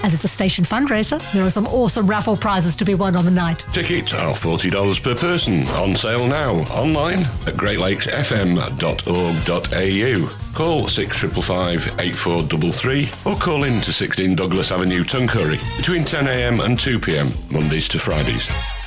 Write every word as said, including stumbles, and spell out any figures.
As it's a station fundraiser, there are some awesome raffle prizes to be won on the night. Tickets are forty dollars per person. On sale now. Online at great lakes f m dot org dot a u. Call six five five, eight four three three or call in to sixteen Douglas Avenue, Tuncurry between ten a m and two p m, Mondays to Fridays.